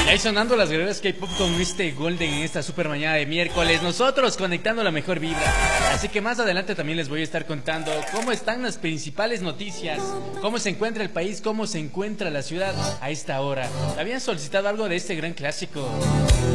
Y ahí sonando las guerreras K-pop con este Golden en esta super mañana de miércoles. Nosotros conectando la mejor vibra. Así que más adelante también les voy a estar contando cómo están las principales noticias, cómo se encuentra el país, cómo se encuentra la ciudad a esta hora. ¿Habían solicitado algo de este gran clásico?